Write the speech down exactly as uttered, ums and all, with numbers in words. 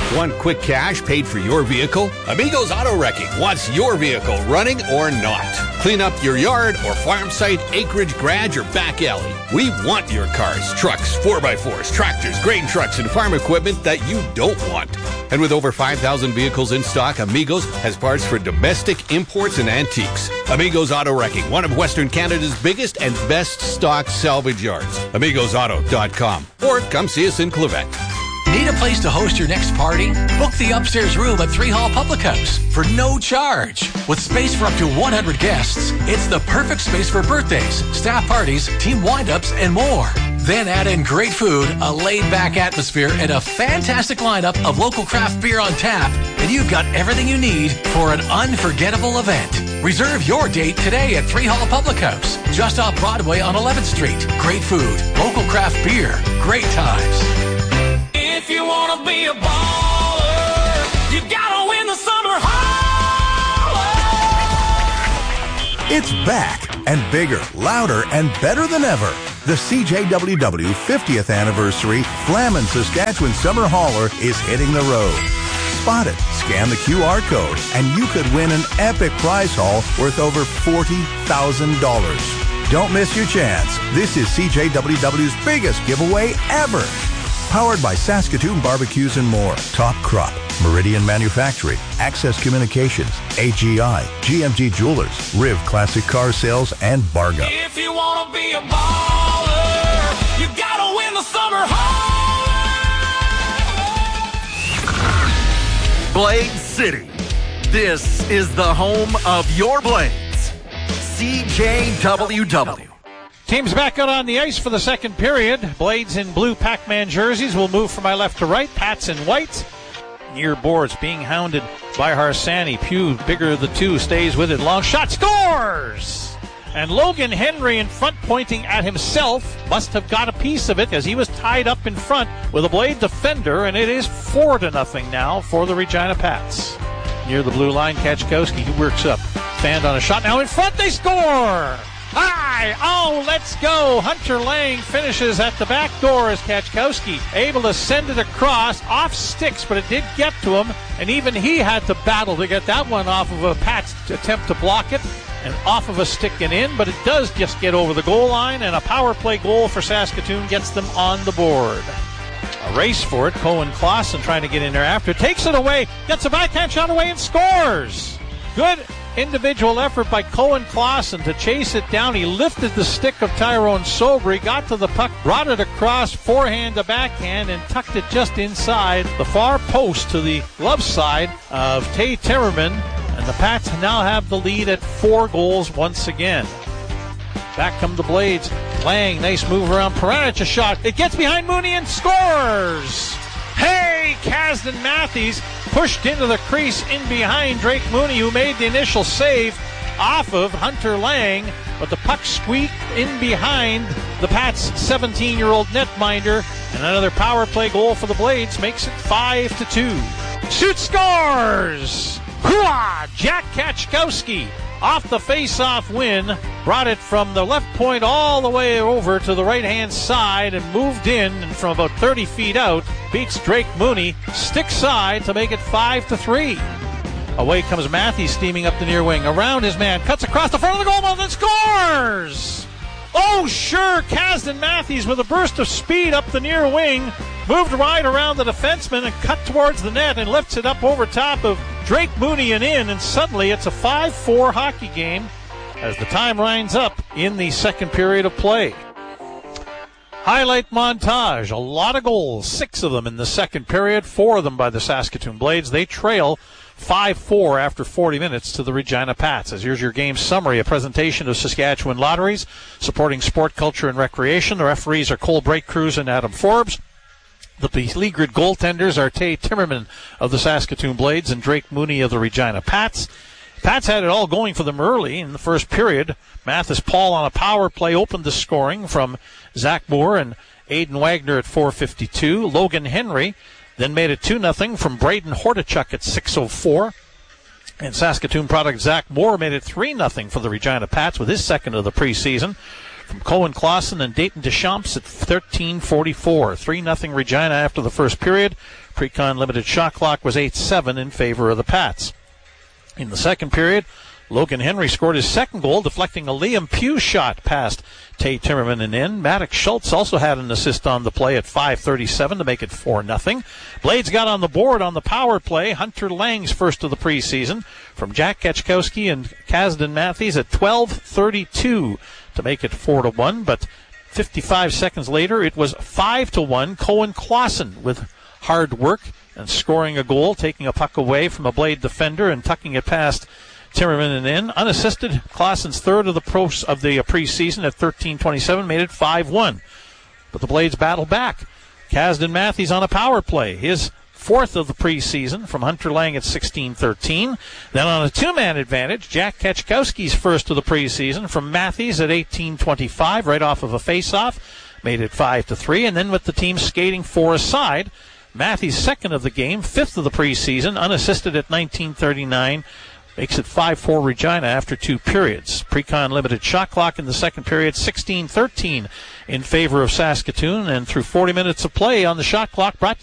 Want quick cash paid for your vehicle? Amigos Auto Wrecking wants your vehicle running or not. Clean up your yard or farm site, acreage, garage, or back alley. We want your cars, trucks, four by fours, tractors, grain trucks, and farm equipment that you don't want. And with over five thousand vehicles in stock, Amigos has parts for domestic, imports, and antiques. Amigos Auto Wrecking, one of Western Canada's biggest and best stock salvage yards. amigos auto dot com. Or come see us in Quebec. Need a place to host your next party? Book the upstairs room at Three Hall Public House for no charge. With space for up to one hundred guests, it's the perfect space for birthdays, staff parties, team wind-ups, and more. Then add in great food, a laid-back atmosphere, and a fantastic lineup of local craft beer on tap, and you've got everything you need for an unforgettable event. Reserve your date today at Three Hall Public House, just off Broadway on eleventh Street. Great food, local craft beer, great times. If you want to be a baller, you gotta win the summer holler. It's back and bigger, louder, and better than ever. The C J W W fiftieth Anniversary Flamin' Saskatchewan Summer Hauler is hitting the road. Spot it, scan the Q R code, and you could win an epic prize haul worth over forty thousand dollars. Don't miss your chance. This is C J W W's biggest giveaway ever. Powered by Saskatoon Barbecues and More, Top Crop, Meridian Manufacturing, Access Communications, A G I, G M G Jewelers, Riv Classic Car Sales, and Barga. If you want to be a baller, you gotta win the summer holler. Blade City. This is the home of your Blades. C J W W. Teams back out on the ice for the second period. Blades in blue Pac-Man jerseys will move from my left to right. Pats in white. Near boards being hounded by Harsanyi. Pugh, bigger of the two, stays with it. Long shot, scores! And Logan Henry in front pointing at himself must have got a piece of it because he was tied up in front with a Blade defender, and it is four to nothing now for the Regina Pats. Near the blue line, Kachkowski, he works up. Fanned on a shot, now in front, they score! Hi! Oh, let's go! Hunter Lang finishes at the back door as Kachkowski able to send it across, off sticks, but it did get to him, and even he had to battle to get that one off of a Pat's attempt to block it, and off of a stick and in, but it does just get over the goal line, and a power play goal for Saskatoon gets them on the board. A race for it. Cohen Clausen trying to get in there after, takes it away, gets a backhand shot away and scores! Good individual effort by Cohen Clausen to chase it down. He lifted the stick of Tyrone Sobry, got to the puck, brought it across, forehand to backhand, and tucked it just inside the far post to the glove side of Tay Timmerman. And the Pats now have the lead at four goals once again. Back come the Blades. Lang, nice move around Peranich, a shot. It gets behind Mooney and scores! Hey, Kasdan Matthews pushed into the crease in behind Drake Mooney, who made the initial save off of Hunter Lang, but the puck squeaked in behind the Pats' seventeen-year-old netminder, and another power play goal for the Blades makes it five to two. Shoot, scores! Hooah! Jack Kachkowski off the face-off win, brought it from the left point all the way over to the right-hand side and moved in, and from about thirty feet out, beats Drake Mooney, stick side to make it five to three. Away comes Matthews steaming up the near wing, around his man, cuts across the front of the goal mouth and scores! Oh, sure, Kasdan Matthews with a burst of speed up the near wing, moved right around the defenseman and cut towards the net and lifts it up over top of Drake Mooney and in, and suddenly it's a five four hockey game as the time winds up in the second period of play. Highlight montage, a lot of goals, six of them in the second period, four of them by the Saskatoon Blades. They trail five four after forty minutes to the Regina Pats. As here's your game summary, a presentation of Saskatchewan Lotteries, supporting sport, culture, and recreation. The referees are Cole Breakcrews and Adam Forbes. The beleaguered goaltenders are Tay Timmerman of the Saskatoon Blades and Drake Mooney of the Regina Pats. Pats had it all going for them early in the first period. Mathis Paul on a power play opened the scoring from Zach Moore and Aiden Wagner at four fifty-two. Logan Henry then made it two nothing from Braden Hortichuk at six oh four. And Saskatoon product Zach Moore made it three nothing for the Regina Pats with his second of the preseason from Cohen Clausen and Dayton Deschamps at thirteen forty-four. three nothing Regina after the first period. Pre-Con Limited shot clock was eight seven in favor of the Pats. In the second period, Logan Henry scored his second goal, deflecting a Liam Pugh shot past Tay Timmerman and in. Maddox Schultz also had an assist on the play at five thirty-seven to make it four nothing. Blades got on the board on the power play. Hunter Lang's first of the preseason from Jack Ketchkowski and Kasdan Matthews at twelve thirty-two to make it four to one. But fifty-five seconds later, it was five to one. Cohen Clausen with hard work and scoring a goal, taking a puck away from a Blade defender and tucking it past Timmerman and in. Unassisted, Clausen's third of the pros of the preseason at thirteen twenty-seven made it five one. But the Blades battle back. Kasdan Matthews on a power play. His fourth of the preseason from Hunter Lang at sixteen thirteen. Then on a two-man advantage, Jack Ketchkowski's first of the preseason from Matthews at eighteen twenty-five, right off of a face-off, made it five to three. And then with the team skating four aside, Matthews' second of the game, fifth of the preseason, unassisted at nineteen thirty-nine, makes it five four Regina after two periods. Pre-Con Limited shot clock in the second period, sixteen thirteen in favor of Saskatoon. And through forty minutes of play on the shot clock, brought